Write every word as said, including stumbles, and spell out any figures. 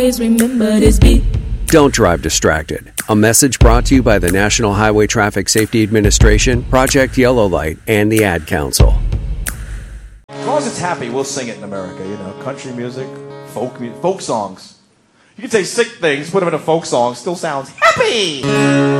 remember this beat. Don't drive distracted. A message brought to you by the National Highway Traffic Safety Administration, Project Yellow Light, and the Ad Council. As long as it's happy, we'll sing it in America, you know, country music, folk mu- folk songs. You can say sick things, put them in a folk song, still sounds happy.